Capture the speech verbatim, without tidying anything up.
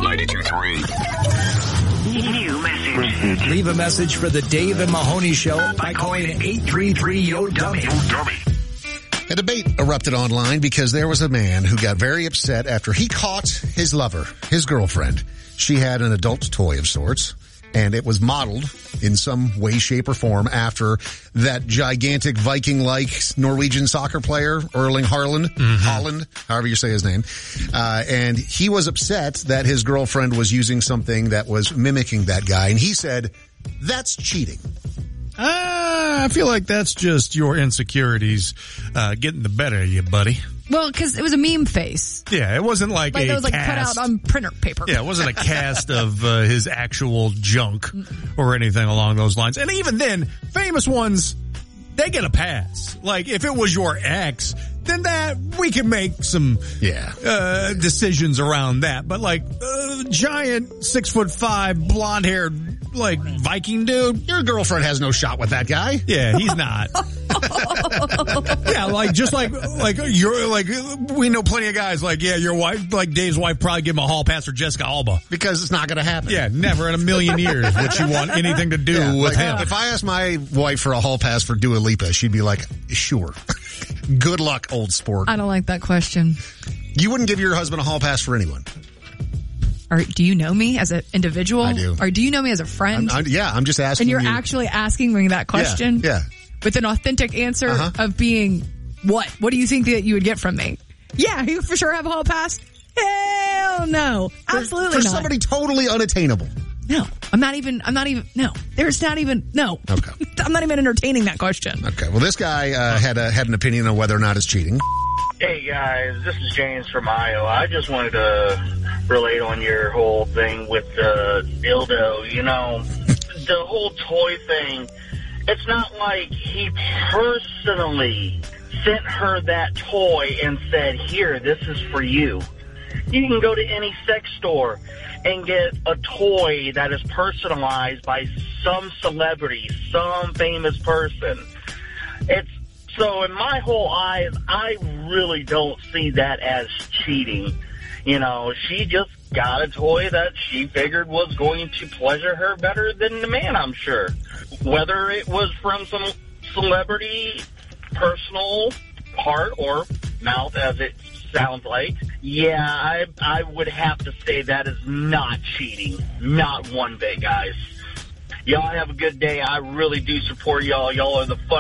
ninety-two point three. New message. Leave a message for the Dave and Mahoney Show by calling eight three three, Y O dummy. A debate erupted online because there was a man who got very upset after he caught his lover, his girlfriend. She had an adult toy of sorts, and it was modeled in some way, shape, or form after that gigantic Viking-like Norwegian soccer player, Erling Haaland, mm-hmm. Holland, however you say his name. Uh, and he was upset that his girlfriend was using something that was mimicking that guy, and he said, that's cheating. Uh, I feel like that's just your insecurities uh, getting the better of you, buddy. Well, because it was a meme face. Yeah, it wasn't like, like a it was like cast. put out on printer paper. Yeah, it wasn't a cast of uh, his actual junk or anything along those lines. And even then, famous ones, they get a pass. Like, if it was your ex, then that, we can make some yeah uh, decisions around that. But like, uh, giant, six foot five, blonde haired, like, Viking dude. Your girlfriend has no shot with that guy. Yeah, he's not. Yeah, like, just like, like, you're, like, we know plenty of guys, like, yeah, your wife, like, Dave's wife probably give him a hall pass for Jessica Alba. Because it's not going to happen. Yeah, never in a million years would she want anything to do yeah, with like, him. If I asked my wife for a hall pass for Dua Lipa, she'd be like, sure. Good luck, old sport. I don't like that question. You wouldn't give your husband a hall pass for anyone? Or do you know me as an individual? I do. Or do you know me as a friend? I'm, I'm, yeah, I'm just asking And you're you. actually asking me that question? Yeah. yeah. With an authentic answer uh-huh. of being, what? What do you think that you would get from me? Yeah, you for sure have a hall pass? Hell no. Absolutely for, for not. somebody totally unattainable. No, I'm not even, I'm not even, no. There's not even, no. Okay. I'm not even entertaining that question. Okay. Well, this guy uh, had a, had an opinion on whether or not it's cheating. Hey, guys. This is James from Iowa. I just wanted to relate on your whole thing with the dildo. You know, the whole toy thing. It's not like he personally sent her that toy and said, here, this is for you. You can go to any sex store and get a toy that is personalized by some celebrity, some famous person. It's so in my whole eyes, I really don't see that as cheating. You know, she just got a toy that she figured was going to pleasure her better than the man, I'm sure. Whether it was from some celebrity, personal heart or mouth, as it sounds like. Yeah, I I would have to say that is not cheating. Not one bit, guys. Y'all have a good day. I really do support y'all. Y'all are the fun.